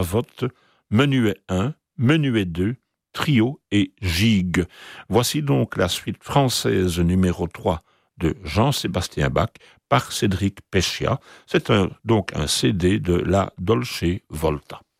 vote, menuet 1, menuet 2, trio et gigue. Voici donc la suite française numéro 3 de Jean-Sébastien Bach par Cédric Peccia. C'est donc un CD de la Dolce Volta.